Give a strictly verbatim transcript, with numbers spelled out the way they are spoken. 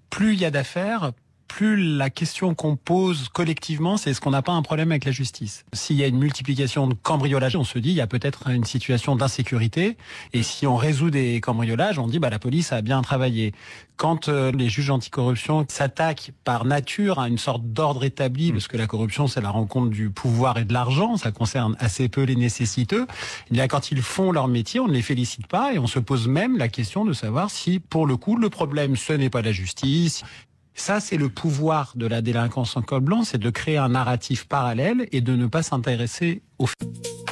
plus il y a d'affaires, plus la question qu'on pose collectivement, c'est est-ce qu'on n'a pas un problème avec la justice? S'il y a une multiplication de cambriolages, on se dit il y a peut-être une situation d'insécurité. Et si on résout des cambriolages, on dit bah la police a bien travaillé. Quand euh, les juges anticorruption s'attaquent par nature à une sorte d'ordre établi, parce que la corruption c'est la rencontre du pouvoir et de l'argent, ça concerne assez peu les nécessiteux. Et bien, quand ils font leur métier, on ne les félicite pas et on se pose même la question de savoir si, pour le coup, le problème ce n'est pas la justice. Ça, c'est le pouvoir de la délinquance en col blanc, c'est de créer un narratif parallèle et de ne pas s'intéresser aux faits.